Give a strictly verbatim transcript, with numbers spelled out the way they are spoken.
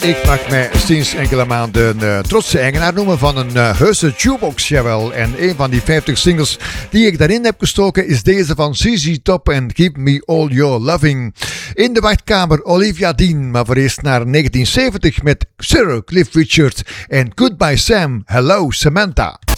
Ik mag mij sinds enkele maanden uh, trotse eigenaar noemen van een uh, heuse jukebox, jawel. En een van die vijftig singles die ik daarin heb gestoken is deze van Z Z Top en Keep Me All Your Loving. In de wachtkamer Olivia Dean, maar voor eerst naar negentien zeventig met Cyril Cliff Richard en Goodbye Sam, Hello Samantha.